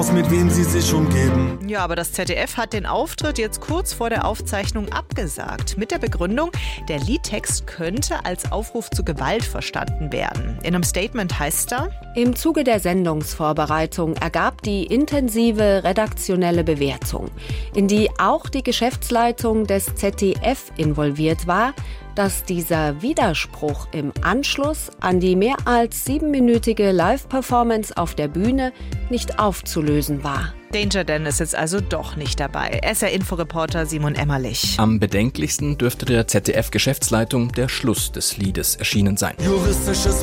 mit wem sie sich umgeben. Ja, aber das ZDF hat den Auftritt jetzt kurz vor der Aufzeichnung abgesagt. Mit der Begründung, der Liedtext könnte als Aufruf zu Gewalt verstanden werden. In einem Statement heißt da: Im Zuge der Sendungsvorbereitung ergab die intensive redaktionelle Bewertung, in die auch die Geschäftsleitung des ZDF involviert war, dass dieser Widerspruch im Anschluss an die mehr als 7-minütige Live-Performance auf der Bühne nicht aufzulösen war. Danger Dan ist jetzt also doch nicht dabei. SR-Inforeporter Simon Emmerlich. Am bedenklichsten dürfte der ZDF-Geschäftsleitung der Schluss des Liedes erschienen sein. Juristisches